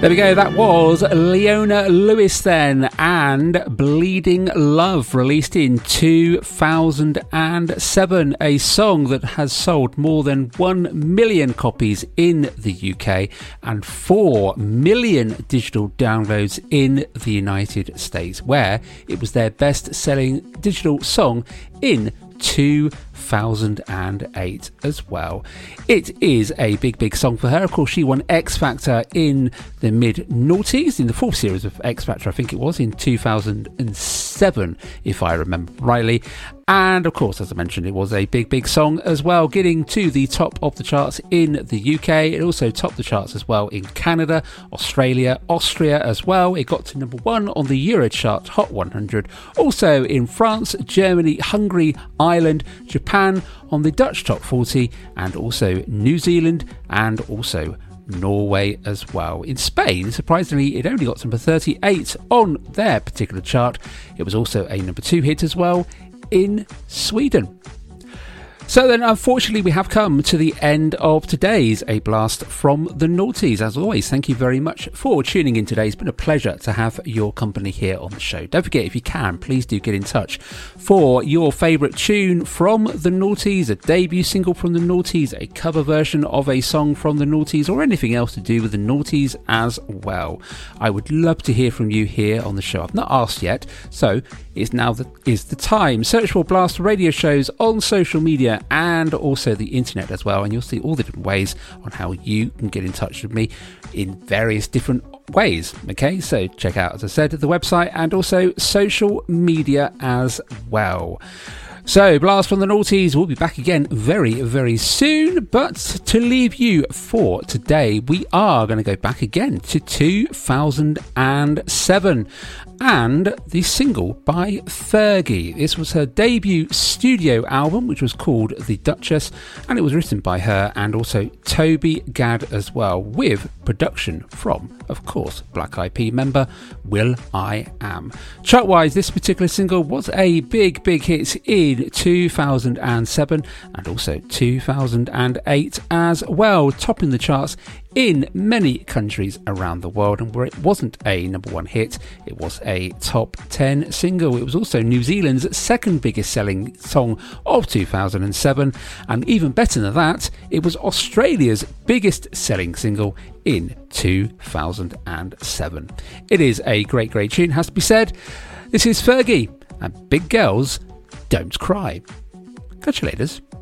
There we go, that was Leona Lewis then, and Bleeding Love, released in 2007, a song that has sold more than 1 million copies in the UK and 4 million digital downloads in the United States, where it was their best-selling digital song in 2008 as well. It is a big song for her. Of course, she won X Factor in the mid-noughties, in the fourth series of X Factor, I think it was, in 2007, if I remember rightly. And of course, as I mentioned, it was a big song as well, getting to the top of the charts in the UK. It also topped the charts as well in Canada, Australia, Austria as well. It got to number 1 on the Eurochart Hot 100. Also in France, Germany, Hungary, Ireland, Japan, on the Dutch Top 40, and also New Zealand, and also Norway as well. In Spain, surprisingly, it only got to number 38 on their particular chart. It was also a number 2 hit as well in Sweden. So then, unfortunately, we have come to the end of today's A Blast from the Noughties. As always, thank you very much for tuning in today. It's been a pleasure to have your company here on the show. Don't forget, if you can, please do get in touch for your favourite tune from the Noughties, a debut single from the Noughties, a cover version of a song from the Noughties, or anything else to do with the Noughties as well. I would love to hear from you here on the show. I've not asked yet, so it's now the time. Search for Blast Radio shows on social media and also the internet as well, and you'll see all the different ways on how you can get in touch with me in various different ways. Okay, so check out, as I said, the website and also social media as well. So, Blast from the Noughties will be back again very soon, but to leave you for today, we are going to go back again to 2007 and the single by Fergie. This was her debut studio album, which was called The Duchess, and it was written by her and also Toby Gad as well, with production from, of course, Black Eyed Peas member will.i.am. Chart-wise, this particular single was a big hit in 2007 and also 2008 as well, topping the charts in many countries around the world, and where it wasn't a number 1 hit, it was a top 10 single. It was also New Zealand's second biggest selling song of 2007, and even better than that, it was Australia's biggest selling single in 2007. It is a great tune, has to be said. This is Fergie, and Big Girls Don't Cry. Catch you later.